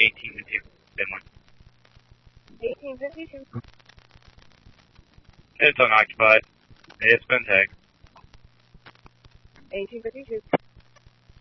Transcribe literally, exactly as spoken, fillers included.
eighteen fifty-two. Finland. eighteen fifty-two. It's unoccupied. It's been tagged. eighteen fifty-two.